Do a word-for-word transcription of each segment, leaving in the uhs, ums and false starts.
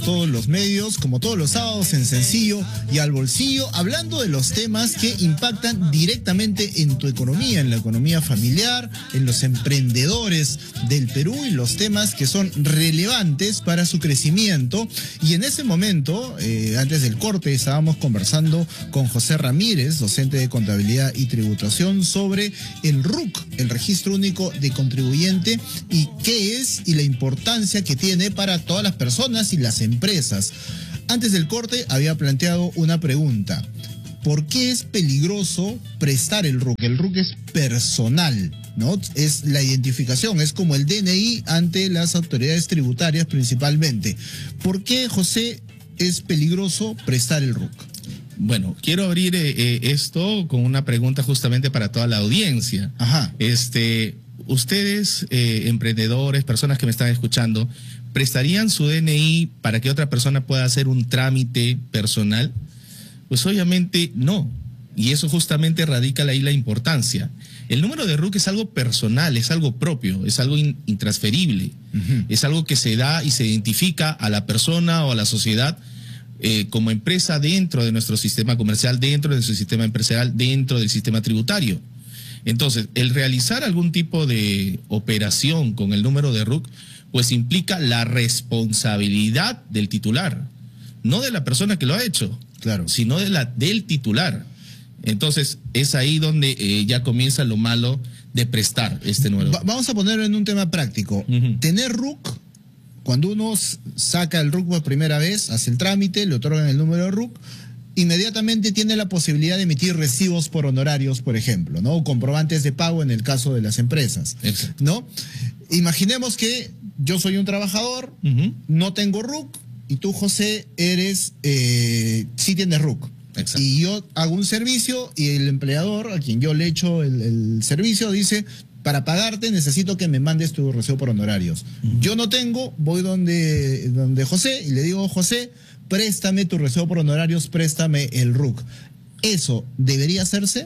Todos los medios, como todos los sábados, en Sencillo y al Bolsillo, hablando de los temas que impactan directamente en tu economía, en la economía familiar, en los emprendedores del Perú y los temas que son relevantes para su crecimiento. Y en ese momento, eh, antes del corte, estábamos conversando con José Ramírez, docente de Contabilidad y Tributación, sobre el R U C, el Registro Único de Contribuyente, y qué es y la importancia que tiene para todas las personas y las empresas. empresas. Antes del corte había planteado una pregunta. ¿Por qué es peligroso prestar el R U C? El R U C es personal, ¿no? Es la identificación, es como el D N I ante las autoridades tributarias principalmente. ¿Por qué, José, es peligroso prestar el R U C? Bueno, quiero abrir eh, esto con una pregunta justamente para toda la audiencia. Ajá. Este, ustedes, eh, emprendedores, personas que me están escuchando, ¿prestarían su D N I para que otra persona pueda hacer un trámite personal? Pues obviamente no. Y eso justamente radica ahí la importancia. El número de R U C es algo personal, es algo propio, es algo in, intransferible. Uh-huh. Es algo que se da y se identifica a la persona o a la sociedad eh, como empresa dentro de nuestro sistema comercial, dentro de nuestro sistema empresarial, dentro del sistema tributario. Entonces, el realizar algún tipo de operación con el número de R U C, pues implica la responsabilidad del titular, no de la persona que lo ha hecho, claro, sino de la del titular. Entonces, es ahí donde eh, ya comienza lo malo de prestar este número. Va vamos a ponerlo en un tema práctico. Uh-huh. Tener R U C, cuando uno saca el R U C por primera vez, hace el trámite, le otorgan el número de R U C, inmediatamente tiene la posibilidad de emitir recibos por honorarios, por ejemplo, ¿no? O comprobantes de pago en el caso de las empresas. Exacto. ¿No? Imaginemos que yo soy un trabajador, uh-huh. no tengo R U C, y tú, José, eres, eh, sí tienes R U C. Exacto. Y yo hago un servicio y el empleador, a quien yo le echo el, el servicio, dice, para pagarte necesito que me mandes tu recibo por honorarios. Uh-huh. Yo no tengo, voy donde, donde José y le digo, José, préstame tu recibo por honorarios, préstame el R U C. ¿Eso debería hacerse?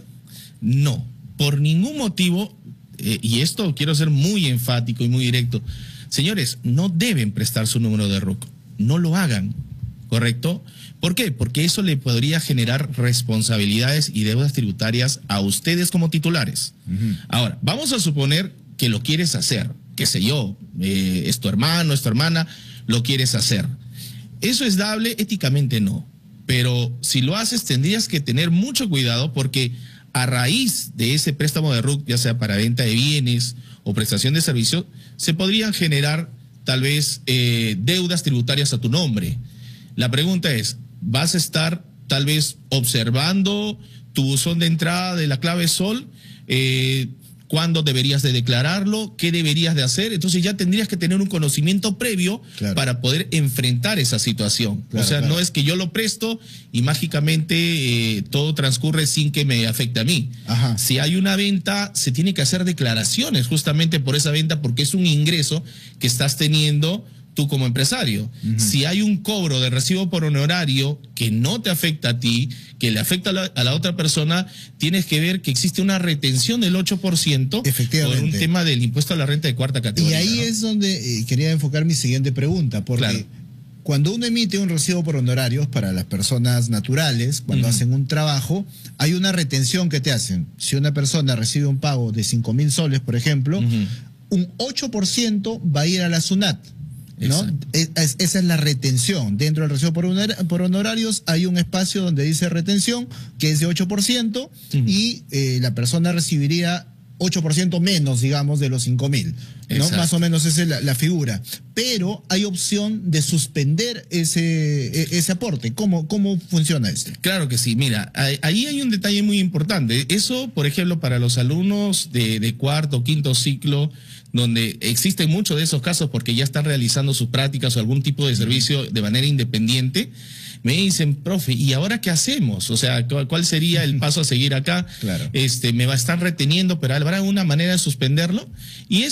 No, por ningún motivo, eh, y esto quiero ser muy enfático y muy directo. Señores, no deben prestar su número de R U C. No lo hagan, ¿correcto? ¿Por qué? Porque eso le podría generar responsabilidades y deudas tributarias a ustedes como titulares. Uh-huh. Ahora, vamos a suponer que lo quieres hacer, qué sé yo, eh, es tu hermano, es tu hermana, lo quieres hacer. ¿Eso es dable? Éticamente no. Pero si lo haces, tendrías que tener mucho cuidado porque a raíz de ese préstamo de R U C, ya sea para venta de bienes o prestación de servicios, se podrían generar tal vez eh, deudas tributarias a tu nombre. La pregunta es, ¿vas a estar tal vez observando tu buzón de entrada de la clave SOL? Eh, ¿Cuándo deberías de declararlo? ¿Qué deberías de hacer? Entonces ya tendrías que tener un conocimiento previo, claro, para poder enfrentar esa situación. Claro, o sea, claro, no es que yo lo presto y mágicamente eh, todo transcurre sin que me afecte a mí. Ajá. Si hay una venta, se tiene que hacer declaraciones justamente por esa venta porque es un ingreso que estás teniendo tú como empresario. Uh-huh. Si hay un cobro de recibo por honorario que no te afecta a ti, que le afecta a la, a la otra persona, tienes que ver que existe una retención del ocho por ciento por un tema del impuesto a la renta de cuarta categoría. Y ahí, ¿no?, es donde eh, quería enfocar mi siguiente pregunta, porque claro, cuando uno emite un recibo por honorarios para las personas naturales, cuando uh-huh. hacen un trabajo, hay una retención que te hacen. Si una persona recibe un pago de cinco mil soles, por ejemplo, uh-huh. un ocho por ciento va a ir a la SUNAT, ¿no? Es, es, esa es la retención. Dentro del recibo por, honor, por honorarios hay un espacio donde dice retención, que es de ocho por ciento, uh-huh. y eh, la persona recibiría ocho por ciento menos, digamos, de los cinco mil, ¿no? Más o menos esa es la, la figura. Pero hay opción de suspender ese, ese aporte. ¿Cómo, cómo funciona esto? Claro que sí. Mira, ahí hay un detalle muy importante. Eso, por ejemplo, para los alumnos de, de cuarto o quinto ciclo, donde existen muchos de esos casos porque ya están realizando sus prácticas o algún tipo de servicio de manera independiente, me dicen, profe, ¿y ahora qué hacemos? O sea, ¿cuál sería el paso a seguir acá? Claro. Este, me va a estar reteniendo, pero ¿habrá una manera de suspenderlo? Y es, sí,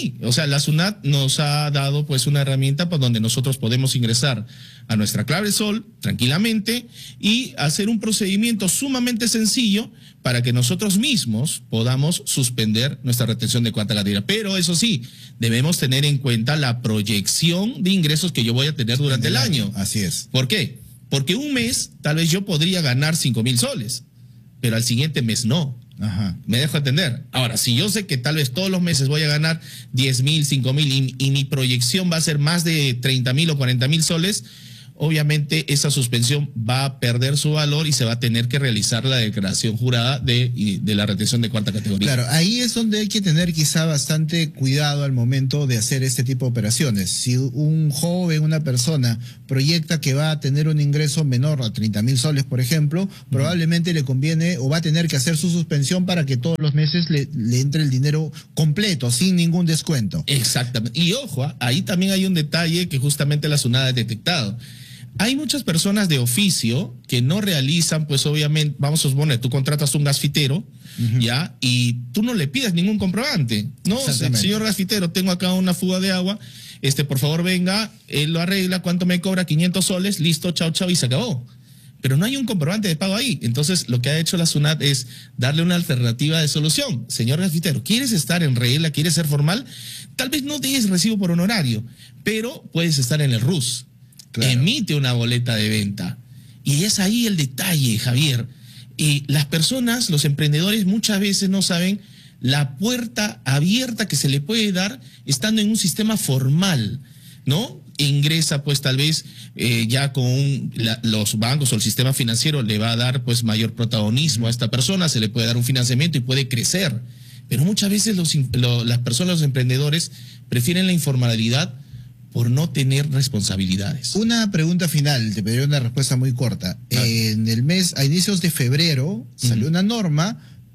sí, o sea, la SUNAT nos ha dado pues una herramienta por donde nosotros podemos ingresar a nuestra clave Sol tranquilamente y hacer un procedimiento sumamente sencillo para que nosotros mismos podamos suspender nuestra retención de cuarta categoría. Pero eso sí, debemos tener en cuenta la proyección de ingresos que yo voy a tener durante el año. Así es. ¿Por qué? Porque un mes tal vez yo podría ganar cinco mil soles, pero al siguiente mes no. Ajá. Me dejo entender. Ahora, si yo sé que tal vez todos los meses voy a ganar diez mil, cinco mil y, y mi proyección va a ser más de treinta mil o cuarenta mil soles, obviamente esa suspensión va a perder su valor y se va a tener que realizar la declaración jurada de, de la retención de cuarta categoría. Claro, ahí es donde hay que tener quizá bastante cuidado al momento de hacer este tipo de operaciones. Si un joven, una persona, proyecta que va a tener un ingreso menor a treinta mil soles, por ejemplo, uh-huh. probablemente le conviene o va a tener que hacer su suspensión para que todos los meses le, le entre el dinero completo, sin ningún descuento. Exactamente. Y ojo, ahí también hay un detalle que justamente la SUNAT ha detectado. Hay muchas personas de oficio que no realizan, pues obviamente, vamos a suponer, tú contratas un gasfitero, uh-huh. ¿ya? Y tú no le pides ningún comprobante. No, señor gasfitero, tengo acá una fuga de agua, este, por favor venga, él lo arregla, ¿cuánto me cobra? quinientos soles, listo, chao, chao, y se acabó. Pero no hay un comprobante de pago ahí. Entonces, lo que ha hecho la SUNAT es darle una alternativa de solución. Señor gasfitero, ¿quieres estar en regla? ¿Quieres ser formal? Tal vez no des recibo por honorario, pero puedes estar en el R U S. Claro. Emite una boleta de venta. Y es ahí el detalle, Javier. Y las personas, los emprendedores, muchas veces no saben la puerta abierta que se le puede dar estando en un sistema formal, ¿no? Ingresa, pues tal vez eh, ya con un, la, los bancos o el sistema financiero le va a dar pues mayor protagonismo a esta persona, se le puede dar un financiamiento y puede crecer. Pero muchas veces los, lo, las personas, los emprendedores, prefieren la informalidad por no tener responsabilidades. Una pregunta final, te pediré una respuesta muy corta. Ah. En el mes, a inicios de febrero, salió uh-huh. una norma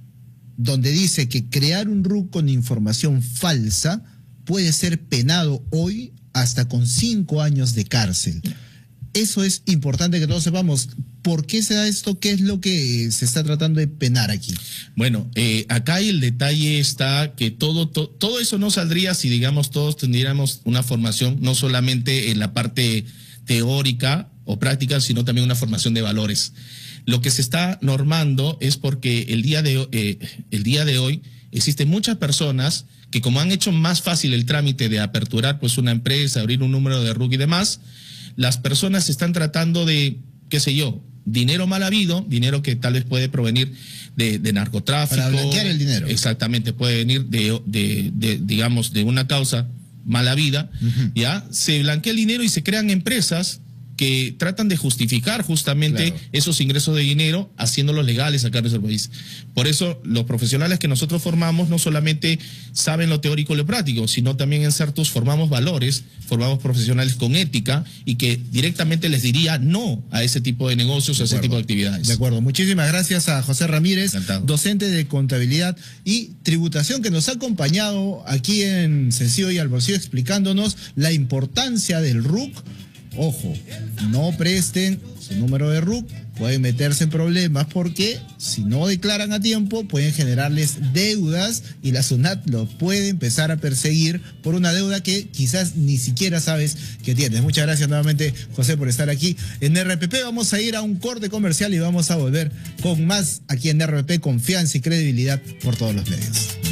donde dice que crear un R U C con información falsa puede ser penado hoy hasta con cinco años de cárcel. Eso es importante que todos sepamos. ¿Por qué se da esto? ¿Qué es lo que se está tratando de penar aquí? Bueno, eh, acá el detalle está que todo, to, todo eso no saldría si, digamos, todos tendríamos una formación, no solamente en la parte teórica o práctica, sino también una formación de valores. Lo que se está normando es porque el día de, eh, el día de hoy existen muchas personas que, como han hecho más fácil el trámite de aperturar pues una empresa, abrir un número de R U C y demás, las personas están tratando de, qué sé yo, dinero mal habido, dinero que tal vez puede provenir de, de narcotráfico. Para blanquear el dinero. Exactamente, puede venir de, de, de digamos, de una causa mala vida, uh-huh. ¿ya? Se blanquea el dinero y se crean empresas que tratan de justificar justamente claro. esos ingresos de dinero haciéndolos legales acá en nuestro país. Por eso los profesionales que nosotros formamos no solamente saben lo teórico y lo práctico, sino también en Certus formamos valores, formamos profesionales con ética y que directamente les diría no a ese tipo de negocios, a ese tipo de actividades. De acuerdo. Muchísimas gracias a José Ramírez, Encantado. docente de contabilidad y tributación, que nos ha acompañado aquí en Sencillo y al Bolsillo explicándonos la importancia del R U C. Ojo, no presten su número de R U C, pueden meterse en problemas porque si no declaran a tiempo pueden generarles deudas y la SUNAT lo puede empezar a perseguir por una deuda que quizás ni siquiera sabes que tienes. Muchas gracias nuevamente, José, por estar aquí en R P P. Vamos a ir a un corte comercial y vamos a volver con más aquí en R P P, confianza y credibilidad por todos los medios.